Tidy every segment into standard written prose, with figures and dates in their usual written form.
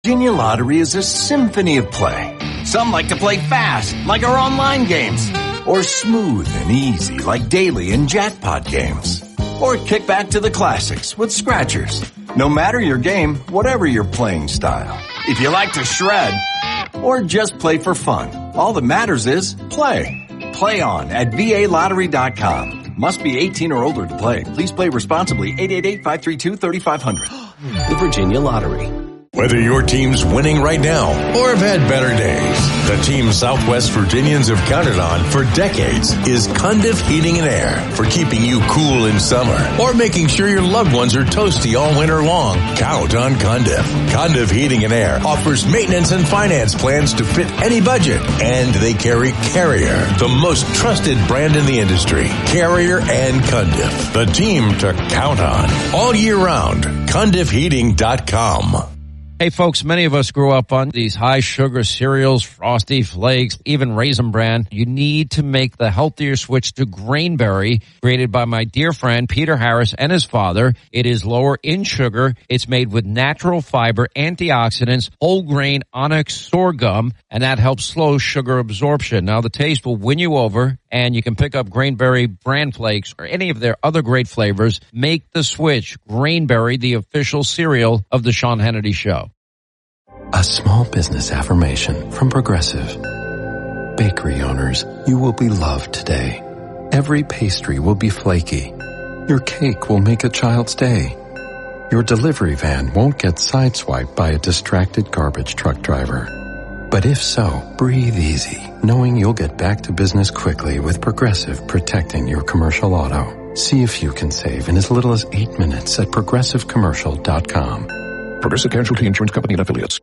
Virginia Lottery is a symphony of play. Some like to play fast, like our online games, or smooth and easy, like daily and jackpot games. Or kick back to the classics with scratchers. No matter your game, whatever your playing style. If you like to shred, or just play for fun, all that matters is play. Play on at VALottery.com. Must be 18 or older to play. Please play responsibly. 888-532-3500. The Virginia Lottery. Whether your team's winning right now or have had better days, the team Southwest Virginians have counted on for decades is Cundiff Heating and Air for keeping you cool in summer or making sure your loved ones are toasty all winter long. Count on Cundiff. Cundiff Heating and Air offers maintenance and finance plans to fit any budget, and they carry Carrier, the most trusted brand in the industry. Carrier and Cundiff, the team to count on all year round. CundiffHeating.com. Hey, folks, many of us grew up on these high-sugar cereals, Frosty Flakes, even Raisin Bran. You need to make the healthier switch to Grainberry, created by my dear friend Peter Harris and his father. It is lower in sugar. It's made with natural fiber, antioxidants, whole grain onyx sorghum, and that helps slow sugar absorption. Now, the taste will win you over, and you can pick up Grainberry Bran Flakes or any of their other great flavors. Make the switch. Grainberry, the official cereal of the Sean Hannity Show. A small business affirmation from Progressive. Bakery owners, you will be loved today. Every pastry will be flaky. Your cake will make a child's day. Your delivery van won't get sideswiped by a distracted garbage truck driver. But if so, breathe easy, knowing you'll get back to business quickly with Progressive protecting your commercial auto. See if you can save in as little as 8 minutes at progressivecommercial.com. Progressive Casualty Insurance Company and Affiliates.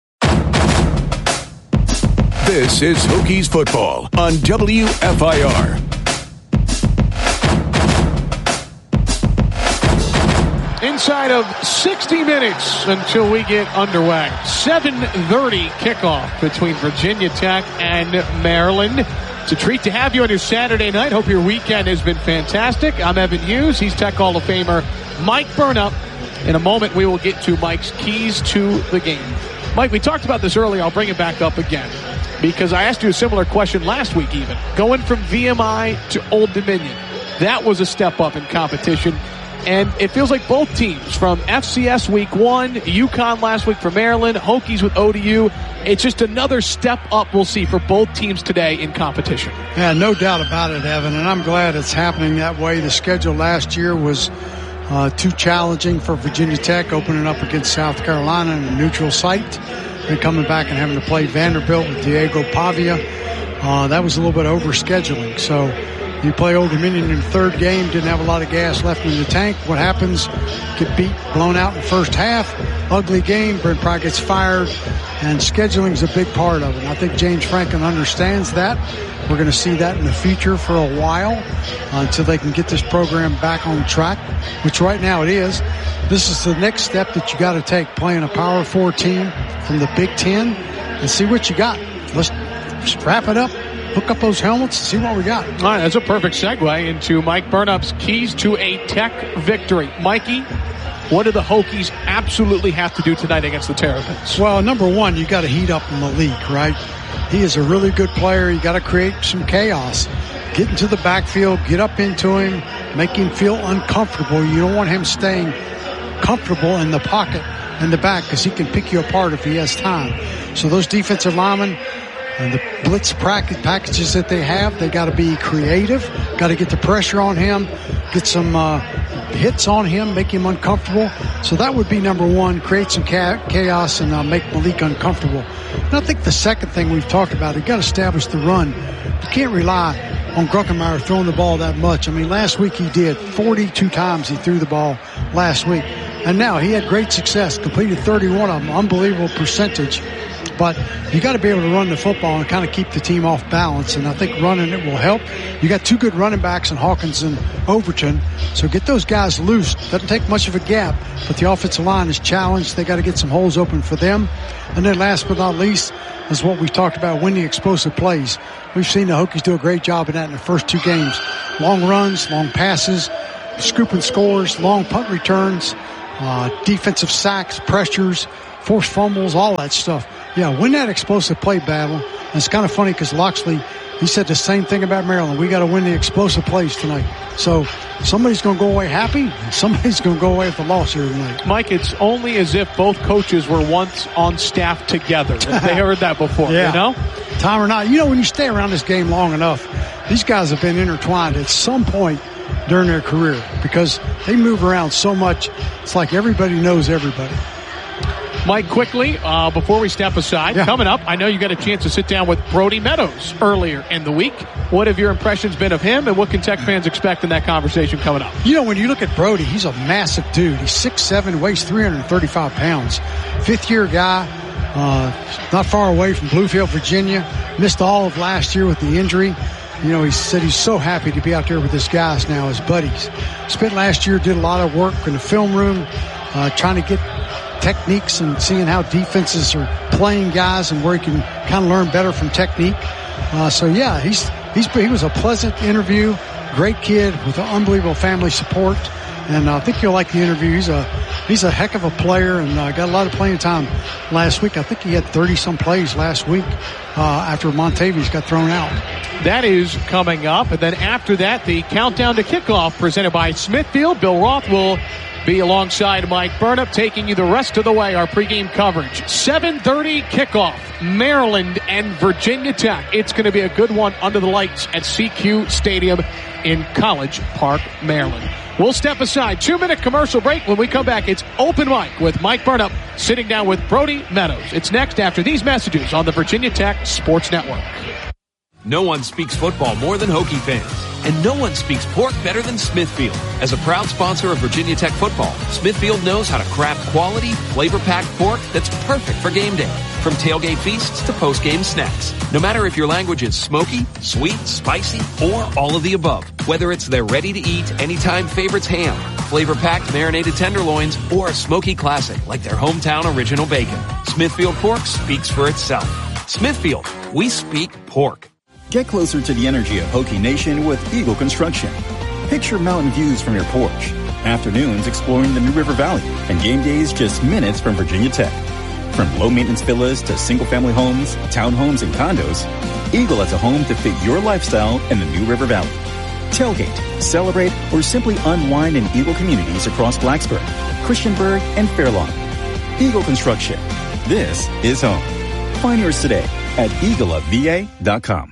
This is Hokies football on WFIR. Inside of 60 minutes until we get underway. 7:30 kickoff between Virginia Tech and Maryland. It's a treat to have you on your Saturday night. Hope your weekend has been fantastic. I'm Evan Hughes. He's Tech Hall of Famer Mike Burnup. In a moment, we will get to Mike's keys to the game. Mike, we talked about this earlier. I'll bring it back up again because I asked you a similar question last week even. Going from VMI to Old Dominion, that was a step up in competition. And it feels like both teams, from FCS week 1, UConn last week for Maryland, Hokies with ODU, it's just another step up we'll see for both teams today in competition. Yeah, no doubt about it, Evan, and I'm glad it's happening that way. The schedule last year was too challenging for Virginia Tech, opening up against South Carolina in a neutral site, and coming back and having to play Vanderbilt with Diego Pavia. That was a little bit over scheduling. So you play Old Dominion in the third game, didn't have a lot of gas left in the tank. What happens? Get beat, blown out in the first half. Ugly game. Brent Pry gets fired, and scheduling is a big part of it. I think James Franklin understands that. We're going to see that in the future for a while until they can get this program back on track, which right now it is. This is the next step that you got to take, playing a Power 4 team from the Big Ten, and see what you got. Let's just wrap it up, hook up those helmets, and see what we got. All right, that's a perfect segue into Mike Burnup's keys to a Tech victory. Mikey, what do the Hokies absolutely have to do tonight against the Terrapins? Well, number one, you got to heat up Malik, right? He is a really good player. You got to create some chaos. Get into the backfield, get up into him, make him feel uncomfortable. You don't want him staying comfortable in the pocket in the back because he can pick you apart if he has time. So those defensive linemen and the blitz packages that they have, they got to be creative, got to get the pressure on him, get some hits on him, make him uncomfortable. So that would be number one, create some chaos and make Malik uncomfortable. And I think the second thing we've talked about, you got to establish the run. You can't rely on Grunkemeyer throwing the ball that much. I mean, last week he did. 42 times he threw the ball last week. And now he had great success, completed 31 of them, unbelievable percentage. But you got to be able to run the football and kind of keep the team off balance, and I think running it will help. You got two good running backs in Hawkins and Overton, so get those guys loose. Doesn't take much of a gap, but the offensive line is challenged. They got to get some holes open for them. And then last but not least is what we talked about, winning explosive plays. We've seen the Hokies do a great job of that in the first two games. Long runs, long passes, scooping scores, long punt returns, defensive sacks, pressures, forced fumbles, all that stuff. Yeah, win that explosive play battle. And it's kind of funny because Loxley, he said the same thing about Maryland. We got to win the explosive plays tonight. So somebody's going to go away happy, and somebody's going to go away with a loss here tonight. Mike, it's only as if both coaches were once on staff together. If they heard that before, yeah. You know? Time or not. You know, when you stay around this game long enough, these guys have been intertwined at some point during their career because they move around so much. It's like everybody knows everybody. Mike, quickly, before we step aside, coming up, I know you got a chance to sit down with Brody Meadows earlier in the week. What have your impressions been of him, and what can Tech fans expect in that conversation coming up? You know, when you look at Brody, he's a massive dude. He's 6'7", weighs 335 pounds. Fifth-year guy, not far away from Bluefield, Virginia. Missed all of last year with the injury. You know, he said he's so happy to be out there with his guys now, his buddies. Spent last year, did a lot of work in the film room, trying to get techniques and seeing how defenses are playing guys and where he can kind of learn better from technique. So yeah, he was a pleasant interview. Great kid with an unbelievable family support, and I think you'll like the interview. He's a heck of a player and got a lot of playing time last week. I think he had 30-some plays last week after Montavious got thrown out. That is coming up, and then after that, the countdown to kickoff presented by Smithfield. Bill Roth will be alongside Mike Burnup, taking you the rest of the way. Our pregame coverage. 7:30 kickoff. Maryland and Virginia Tech. It's going to be a good one under the lights at CQ Stadium in College Park, Maryland. We'll step aside. 2-minute commercial break. When we come back, it's Open Mic with Mike Burnup sitting down with Brody Meadows. It's next after these messages on the Virginia Tech Sports Network. No one speaks football more than Hokie fans. And no one speaks pork better than Smithfield. As a proud sponsor of Virginia Tech football, Smithfield knows how to craft quality, flavor-packed pork that's perfect for game day. From tailgate feasts to post-game snacks. No matter if your language is smoky, sweet, spicy, or all of the above. Whether it's their ready-to-eat, anytime favorites ham, flavor-packed marinated tenderloins, or a smoky classic like their hometown original bacon. Smithfield pork speaks for itself. Smithfield, we speak pork. Get closer to the energy of Hokie Nation with Eagle Construction. Picture mountain views from your porch, afternoons exploring the New River Valley, and game days just minutes from Virginia Tech. From low-maintenance villas to single-family homes, townhomes, and condos, Eagle has a home to fit your lifestyle in the New River Valley. Tailgate, celebrate, or simply unwind in Eagle communities across Blacksburg, Christiansburg, and Fairlawn. Eagle Construction. This is home. Find yours today at eagleofva.com.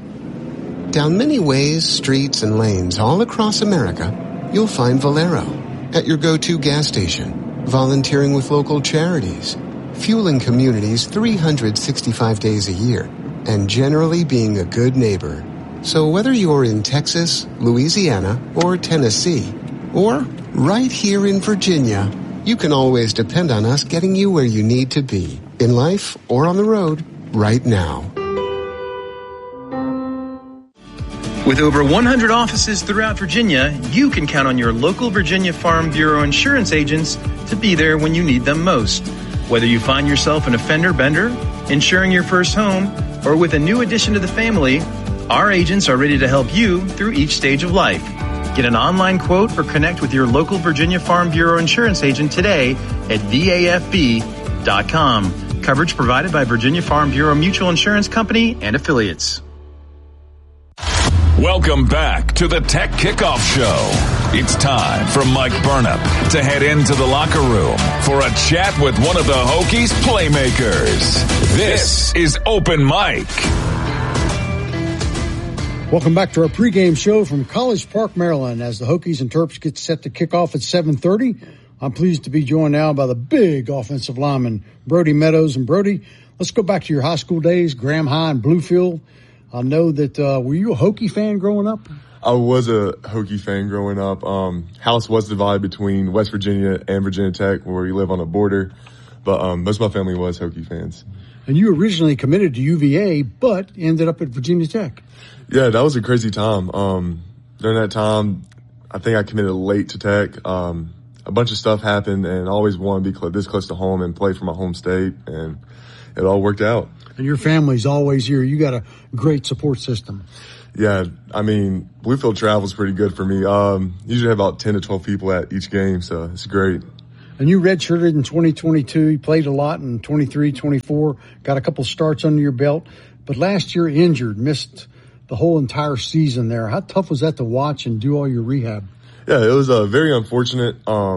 Down many ways, streets, and lanes all across America, you'll find Valero. At your go-to gas station, volunteering with local charities, fueling communities 365 days a year, and generally being a good neighbor. So whether you're in Texas, Louisiana, or Tennessee, or right here in Virginia, you can always depend on us getting you where you need to be, in life or on the road, right now. With over 100 offices throughout Virginia, you can count on your local Virginia Farm Bureau insurance agents to be there when you need them most. Whether you find yourself an offender bender, insuring your first home, or with a new addition to the family, our agents are ready to help you through each stage of life. Get an online quote or connect with your local Virginia Farm Bureau insurance agent today at VAFB.com. Coverage provided by Virginia Farm Bureau Mutual Insurance Company and affiliates. Welcome back to the Tech Kickoff Show. It's time for Mike Burnap to head into the locker room for a chat with one of the Hokies playmakers. This is Open Mic. Welcome back to our pregame show from College Park, Maryland, as the Hokies and Terps get set to kick off at 7:30. I'm pleased to be joined now by the big offensive lineman, Brody Meadows. And Brody, let's go back to your high school days, Graham High and Bluefield. I know that, were you a Hokie fan growing up? I was a Hokie fan growing up. House was divided between West Virginia and Virginia Tech, where we live on a border. But most of my family was Hokie fans. And you originally committed to UVA, but ended up at Virginia Tech. Yeah, that was a crazy time. During that time, I think I committed late to Tech. A bunch of stuff happened, and I always wanted to be this close to home and play for my home state, and it all worked out. And your family's always here. You got a great support system. Yeah, I mean, Bluefield travel's pretty good for me. Usually have about 10 to 12 people at each game, so it's great. And you redshirted in 2022. You played a lot in 23, 24, got a couple starts under your belt. But last year injured, missed the whole entire season there. How tough was that to watch and do all your rehab? Yeah, it was very unfortunate.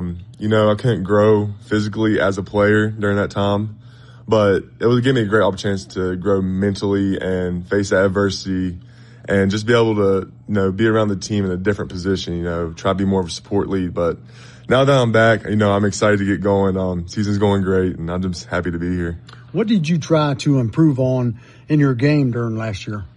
I couldn't grow physically as a player during that time. But it would give me a great opportunity to grow mentally and face that adversity and just be able to, be around the team in a different position, try to be more of a support lead. But now that I'm back, I'm excited to get going. Season's going great, and I'm just happy to be here. What did you try to improve on in your game during last year?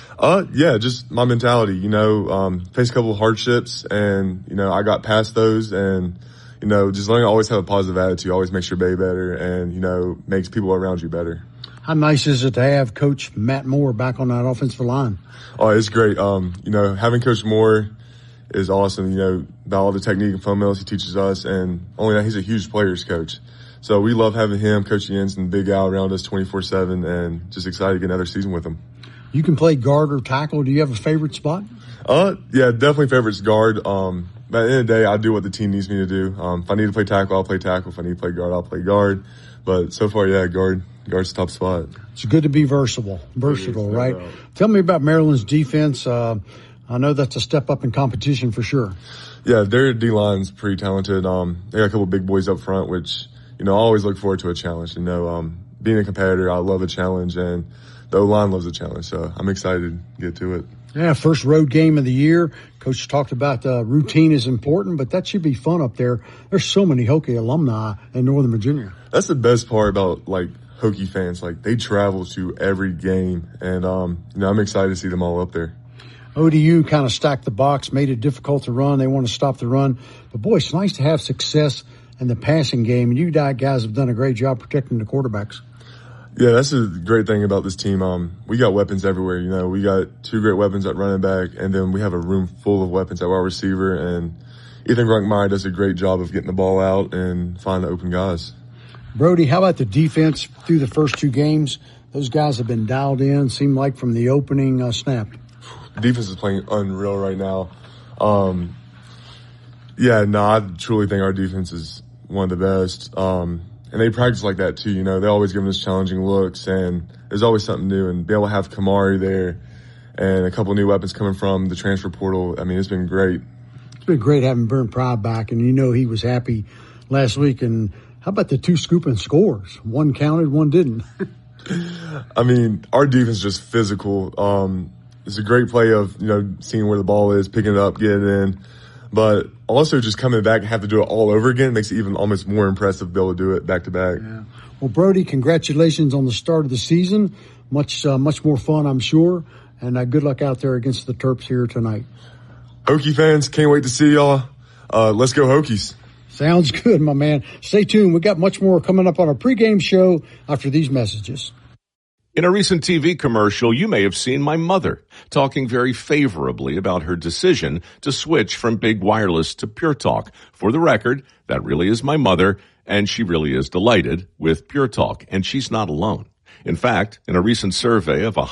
Just my mentality, faced a couple of hardships and, I got past those and, just learning to always have a positive attitude, always makes your day better and, makes people around you better. How nice is it to have Coach Matt Moore back on that offensive line? Oh, it's great. Having Coach Moore is awesome, about all the technique and fundamentals he teaches us. And only that, he's a huge players coach. So we love having him, Coach Jens, and Big Al around us 24/7 and just excited to get another season with him. You can play guard or tackle. Do you have a favorite spot? Definitely favorite's guard. But at the end of the day, I do what the team needs me to do. If I need to play tackle, I'll play tackle. If I need to play guard, I'll play guard. But so far, guard's the top spot. It's good to be versatile, right? Tell me about Maryland's defense. I know that's a step up in competition for sure. Yeah, their D-line's pretty talented. They got a couple big boys up front, which, I always look forward to a challenge. Being a competitor, I love a challenge, and the O-line loves a challenge, so I'm excited to get to it. Yeah, first road game of the year. Coach talked about routine is important, but that should be fun up there. There's so many Hokie alumni in Northern Virginia. That's the best part about, Hokie fans. They travel to every game, and, I'm excited to see them all up there. ODU kind of stacked the box, made it difficult to run. They want to stop the run. But, boy, it's nice to have success in the passing game, and you guys have done a great job protecting the quarterbacks. Yeah, that's a great thing about this team. We got weapons everywhere. We got two great weapons at running back, and then we have a room full of weapons at wide receiver. And Ethan Grunkmeyer does a great job of getting the ball out and finding open guys. Brody, how about the defense through the first two games? Those guys have been dialed in, seemed like from the opening snap. The defense is playing unreal right now. I truly think our defense is one of the best. And they practice like that too, They always give us challenging looks, and there's always something new. And be able to have Kamari there and a couple of new weapons coming from the transfer portal, it's been great. It's been great having Vern Pry back, and he was happy last week. And how about the two scooping scores? One counted, one didn't. Our defense is just physical. It's a great play of, seeing where the ball is, picking it up, getting it in. But also just coming back and have to do it all over again makes it even almost more impressive to be able to do it back to back. Yeah. Well, Brody, congratulations on the start of the season. Much more fun, I'm sure. And good luck out there against the Terps here tonight. Hokie fans, can't wait to see y'all. Let's go Hokies. Sounds good, my man. Stay tuned. We got much more coming up on our pregame show after these messages. In a recent TV commercial, you may have seen my mother talking very favorably about her decision to switch from big wireless to Pure Talk. For the record, that really is my mother, and she really is delighted with Pure Talk, and she's not alone. In fact, in a recent survey of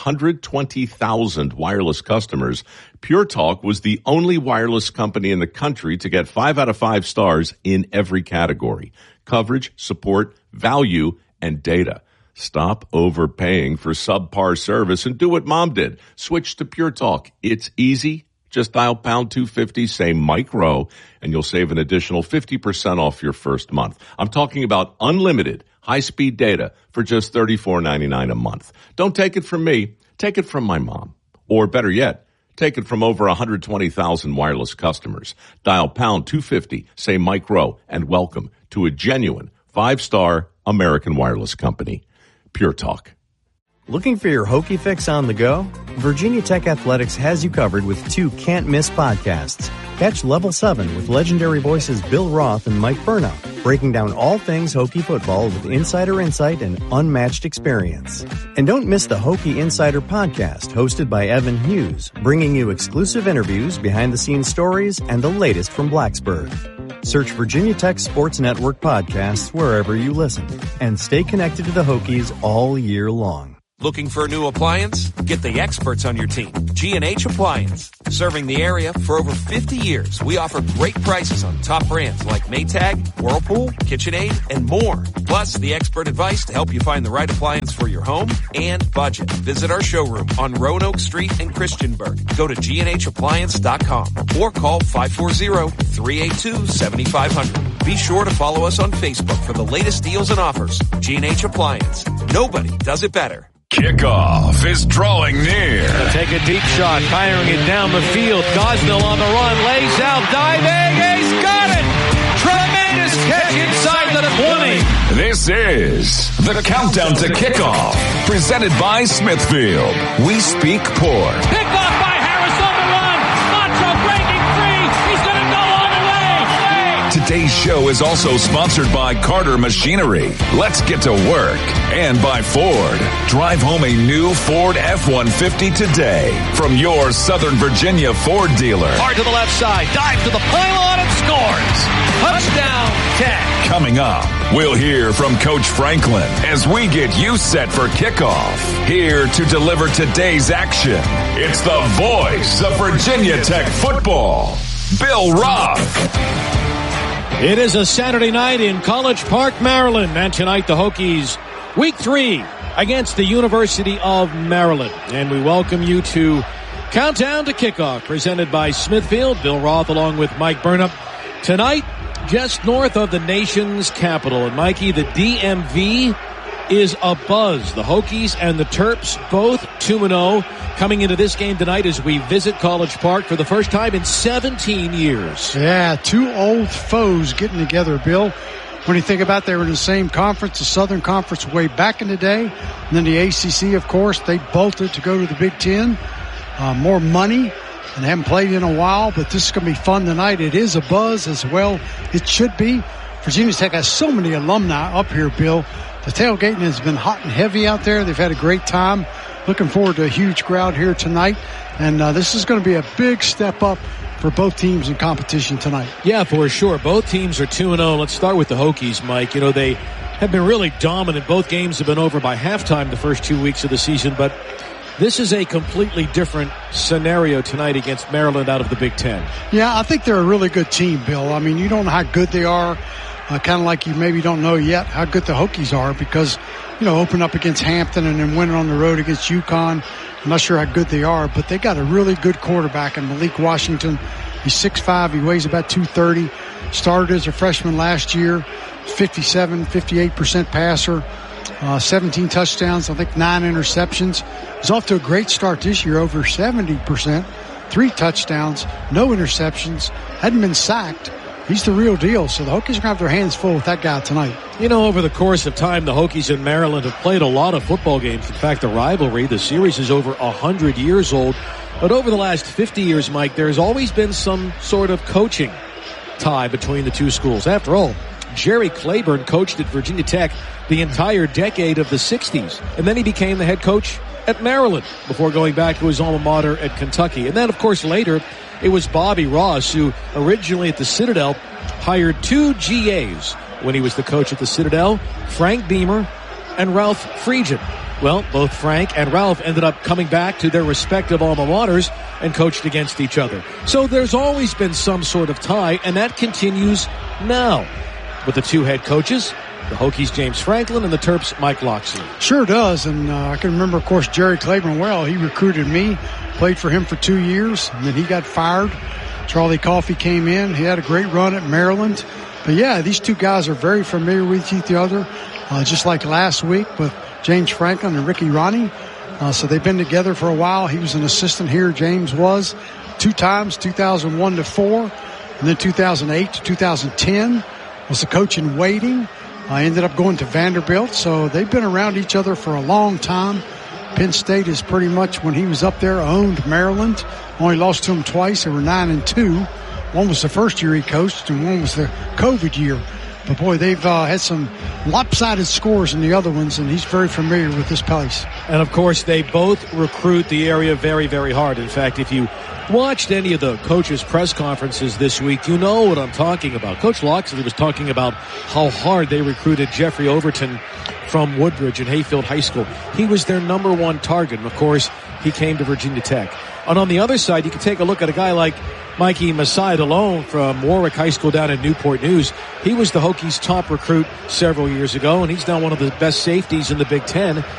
120,000 wireless customers, Pure Talk was the only wireless company in the country to get 5 out of 5 stars in every category: coverage, support, value, and data. Stop overpaying for subpar service and do what Mom did. Switch to Pure Talk. It's easy. Just dial pound 250, say Mike Rowe, and you'll save an additional 50% off your first month. I'm talking about unlimited high-speed data for just $34.99 a month. Don't take it from me. Take it from my mom. Or better yet, take it from over 120,000 wireless customers. Dial pound 250, say Mike Rowe, and welcome to a genuine 5-star American wireless company. Pure Talk. Looking for your Hokie fix on the go? Virginia Tech Athletics has you covered with 2 can't-miss podcasts. Catch Level 7 with legendary voices Bill Roth and Mike Furnow, breaking down all things Hokie football with insider insight and unmatched experience. And don't miss the Hokie Insider podcast, hosted by Evan Hughes, bringing you exclusive interviews, behind-the-scenes stories, and the latest from Blacksburg. Search Virginia Tech Sports Network podcasts wherever you listen, and stay connected to the Hokies all year long. Looking for a new appliance? Get the experts on your team. G&H Appliance. Serving the area for over 50 years, we offer great prices on top brands like Maytag, Whirlpool, KitchenAid, and more. Plus, the expert advice to help you find the right appliance for your home and budget. Visit our showroom on Roanoke Street in Christiansburg. Go to GNHappliance.com or call 540-382-7500. Be sure to follow us on Facebook for the latest deals and offers. G&H Appliance. Nobody does it better. Kickoff is drawing near. Take a deep shot, firing it down the field. Gosnell on the run, lays out, diving, he's got it! Tremendous catch inside the 20. This is the Countdown to Kickoff, presented by Smithfield. We speak poor. Picked off by Harris on the run. Macho breaking free. He's going to go all the way. Today's show is also sponsored by Carter Machinery. Let's get to work. And by Ford. Drive home a new Ford F-150 today from your Southern Virginia Ford dealer. Hard to the left side. Dive to the pylon and scores. Touchdown, Tech. Coming up, we'll hear from Coach Franklin as we get you set for kickoff. Here to deliver today's action, it's the voice of Virginia Tech football, Bill Roth. It is a Saturday night in College Park, Maryland, and tonight the Hokies, Week 3 against the University of Maryland. And we welcome you to Countdown to Kickoff, presented by Smithfield. Bill Roth along with Mike Burnham. Tonight, just north of the nation's capital. And Mikey, the DMV is abuzz. The Hokies and the Terps both 2-0 coming into this game tonight as we visit College Park for the first time in 17 years. Yeah, two old foes getting together, Bill. When you think about it, they were in the same conference, the Southern Conference, way back in the day. And then the ACC, of course, they bolted to go to the Big Ten. More money, and haven't played in a while, but this is going to be fun tonight. It is a buzz as well. It should be. Virginia Tech has so many alumni up here, Bill. The tailgating has been hot and heavy out there. They've had a great time. Looking forward to a huge crowd here tonight. And this is going to be a big step up for both teams in competition tonight. Yeah, for sure. Both teams are 2-0. Let's start with the Hokies, Mike. You know, they have been really dominant. Both games have been over by halftime the first 2 weeks of the season, but this is a completely different scenario tonight against Maryland out of the Big Ten. Yeah, I think they're a really good team, Bill. I mean, you don't know how good they are. Kind of like you maybe don't know yet how good the Hokies are because, you know, open up against Hampton and then winning on the road against UConn. I'm not sure how good they are, but they got a really good quarterback in Malik Washington. He's 6'5", he weighs about 230. Started as a freshman last year, 58% passer, 17 touchdowns, I think 9 interceptions. He's off to a great start this year, over 70%, 3 touchdowns, no interceptions, hadn't been sacked. He's the real deal, so the Hokies are going to have their hands full with that guy tonight. You know, over the course of time, the Hokies and Maryland have played a lot of football games. In fact, the rivalry, the series is over 100 years old. But over the last 50 years, Mike, there's always been some sort of coaching tie between the two schools. After all, Jerry Claiborne coached at Virginia Tech the entire decade of the 60s, and then he became the head coach at Maryland before going back to his alma mater at Kentucky. And then, of course, later, it was Bobby Ross, who originally at the Citadel hired 2 GAs when he was the coach at the Citadel, Frank Beamer and Ralph Friedgen. Well, both Frank and Ralph ended up coming back to their respective alma maters and coached against each other. So there's always been some sort of tie, and that continues now with the 2 head coaches, the Hokies' James Franklin and the Terps' Mike Locksley. Sure does, and I can remember, of course, Jerry Claiborne well. He recruited me, played for him for 2 years, and then he got fired. Charlie Coffey came in. He had a great run at Maryland. But, yeah, these 2 guys are very familiar with each other, just like last week with James Franklin and Ricky Ronnie. So they've been together for a while. He was an assistant here, James was, 2 times, 2001 to 4, and then 2008 to 2010 was the coach in waiting. I ended up going to Vanderbilt, so they've been around each other for a long time. Penn State is pretty much, when he was up there, owned Maryland. Only lost to him twice. They were 9-2. One was the first year he coached, and one was the COVID year. But, boy, they've had some lopsided scores in the other ones, and he's very familiar with this place. And, of course, they both recruit the area very, very hard. In fact, if you watched any of the coaches' press conferences this week, you know what I'm talking about. Coach Locksley was talking about how hard they recruited Jeffrey Overton from Woodbridge and Hayfield High School. He was their number one target. And, of course, he came to Virginia Tech. And on the other side, you can take a look at a guy like Mikey Masai-Delone from Warwick High School down in Newport News. He was the Hokies' top recruit several years ago, and he's now one of the best safeties in the Big Ten.